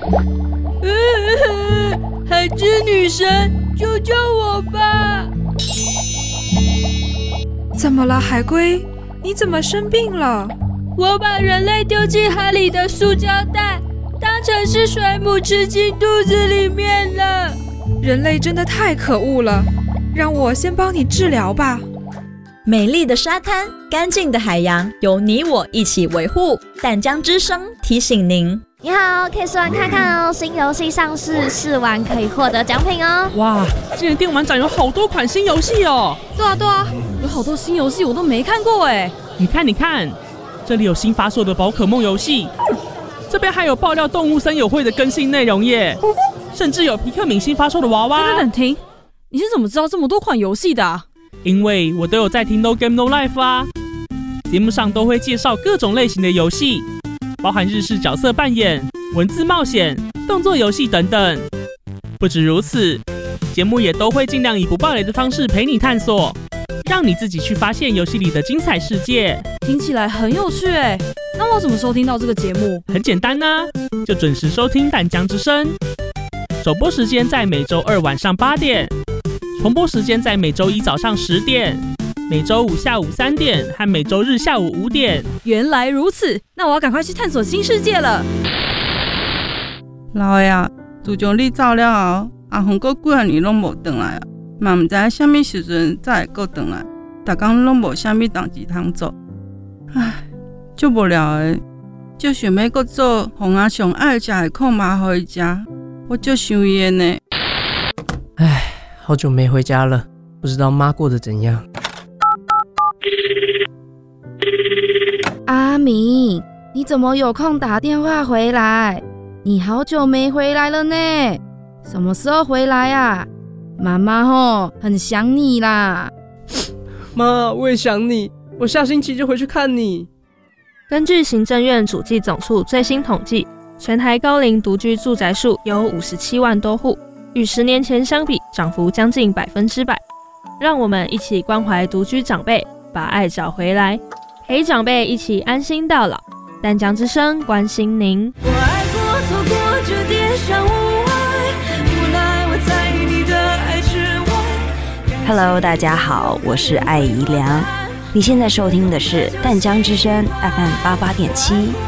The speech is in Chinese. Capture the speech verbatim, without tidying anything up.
海之女神，救救我吧！ 怎么了，海龟？你怎么生病了？ 我把人类丢进海里的塑胶袋当成是水母吃进肚子里面了。 人类真的太可恶了，让我先帮你治疗吧。 美丽的沙滩，干净的海洋，由你我一起维护。淡江之声提醒您。 你好，可以试玩看看哦，新游戏上市，试玩可以获得奖品哦。 哇，今年电玩展有好多款新游戏哦。 对啊对啊，有好多新游戏我都没看过哎。 你看你看，这里有新发售的宝可梦游戏，这边还有爆料动物森友会的更新内容耶，甚至有皮克敏新发售的娃娃。 等等停，你是怎么知道这么多款游戏的啊？ 因为我都有在听 No Game No Life 啊，节目上都会介绍各种类型的游戏，包含日式角色扮演、文字冒险、动作游戏等等。不止如此，节目也都会尽量以不爆雷的方式陪你探索，让你自己去发现游戏里的精彩世界。 听起来很有趣哎，那我怎么收听到这个节目？ 很简单啊，就准时收听淡江之声。首播时间在每周二晚上八点，重播时间在每周一早上十点，每周五下午三点和每周日下午五点。 原来如此，那我要赶快去探索新世界了。 老的啊，自从你走了后，阿红阁几啊年拢无回来啊，嘛唔知什么时阵才会阁回来，逐工拢无什么代志通做，唉，足无聊的，就想要阁做红阿上爱食的控麻互伊食，我足想伊的呢。 唉，好久没回家了，不知道妈过得怎样。 阿明，你怎么有空打电话回来？你好久没回来了呢，什么时候回来啊？妈妈吼很想你啦。 妈，我也想你，我下星期就回去看你。 根据行政院主计总处最新统计，全台高龄独居住宅数有五十七万多户，与十年前相比，涨幅将近百分之百。让我们一起关怀独居长辈，把爱找回来，陪长辈一起安心到老。淡江之声关心您。 我爱过，错过，就跌上无爱，无奈我在你的爱之外。 Hello， 大家好，我是艾怡良。你现在收听的是淡江之声 F M 八八点七。